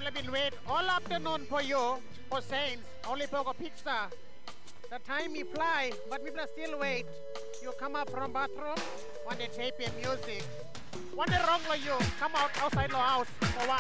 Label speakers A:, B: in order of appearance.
A: I've been waiting all afternoon for you, for Saints, only for pizza. The time me fly, but me still wait. You come up from bathroom, when they tape your music. When they wrong like you, come out outside the house for what?